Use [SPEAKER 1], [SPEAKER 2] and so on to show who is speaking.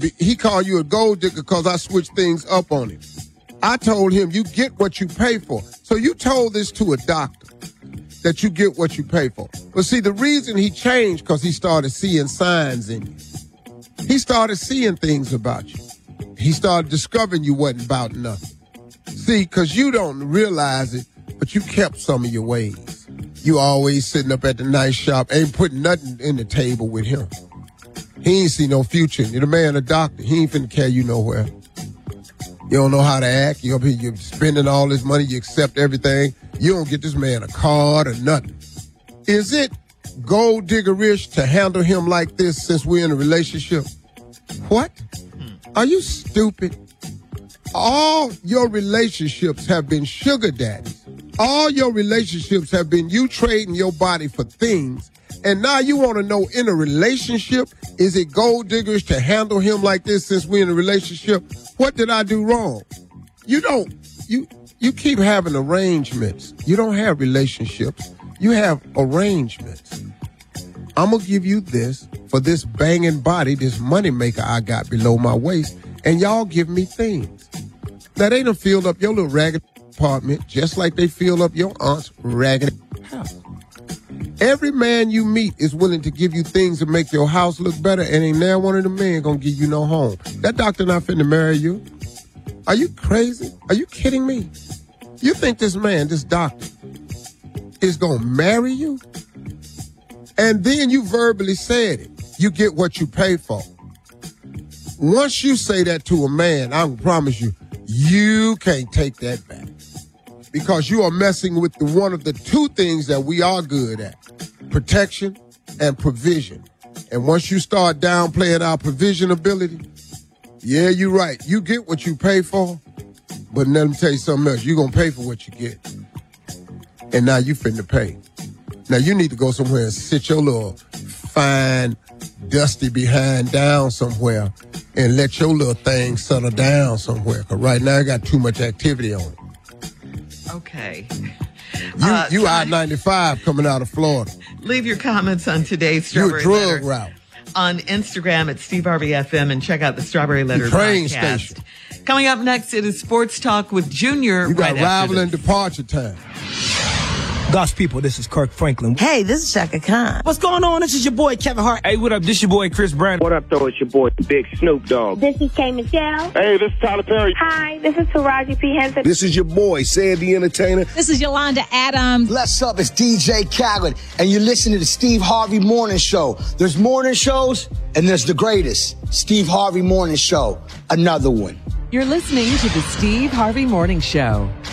[SPEAKER 1] he called you a gold digger because I switched things up on him. I told him you get what you pay for. So you told this to a doctor, that you get what you pay for. But see, the reason he changed because he started seeing signs in you. He started seeing things about you. He started discovering you wasn't about nothing. See, because you don't realize it, but you kept some of your ways. You always sitting up at the nice shop, ain't putting nothing in the table with him. He ain't see no future. You're the man, a doctor. He ain't finna carry you nowhere. You don't know how to act. You up here, you're spending all this money. You accept everything. You don't get this man a card or nothing. Is it gold diggerish to handle him like this since we're in a relationship? What? Are you stupid? All your relationships have been sugar daddies. All your relationships have been you trading your body for things. And now you want to know, in a relationship, is it gold diggers to handle him like this since we're in a relationship? What did I do wrong? You keep having arrangements. You don't have relationships. You have arrangements. I'm going to give you this for this banging body, this money maker I got below my waist, and y'all give me things. Now, they done filled up your little ragged apartment just like they filled up your aunt's ragged house. Every man you meet is willing to give you things to make your house look better, and ain't now one of the men gonna give you no home. That doctor not finna marry you. Are you crazy? Are you kidding me? You think this man, this doctor, is gonna marry you? And then you verbally said it. You get what you pay for. Once you say that to a man, I promise you, you can't take that back. Because you are messing with one of the two things that we are good at. Protection and provision. And once you start downplaying our provision ability, yeah, you're right. You get what you pay for, but let me tell you something else. You're going to pay for what you get. And now you finna pay. Now you need to go somewhere and sit your little fine, dusty behind down somewhere and let your little thing settle down somewhere. Because right now I got too much activity on it.
[SPEAKER 2] Okay.
[SPEAKER 1] You I-95 coming out of Florida.
[SPEAKER 2] Leave your comments on today's Strawberry
[SPEAKER 1] Letter. You a drug
[SPEAKER 2] Letter
[SPEAKER 1] route.
[SPEAKER 2] on Instagram at Steve Harvey FM, and check out the Strawberry Letter
[SPEAKER 1] train
[SPEAKER 2] podcast.
[SPEAKER 1] Station.
[SPEAKER 2] Coming up next, it is Sports Talk with Junior.
[SPEAKER 1] You got arrival and departure time.
[SPEAKER 3] God's people, this is Kirk Franklin.
[SPEAKER 4] Hey, this is Shaka Khan.
[SPEAKER 3] What's going on? This is your boy Kevin Hart.
[SPEAKER 5] Hey, what up? This your boy Chris Brown.
[SPEAKER 6] What up, though? It's your boy Big Snoop Dogg.
[SPEAKER 7] This is K. Michelle.
[SPEAKER 6] Hey, this is Tyler Perry.
[SPEAKER 7] Hi, this is Taraji P. Henson.
[SPEAKER 8] This is your boy Sandy Entertainer.
[SPEAKER 9] This is Yolanda Adams.
[SPEAKER 10] What's up? It's DJ Khaled, and you're listening to the Steve Harvey Morning Show. There's morning shows, and there's the greatest, Steve Harvey Morning Show. Another one.
[SPEAKER 11] You're listening to the Steve Harvey Morning Show.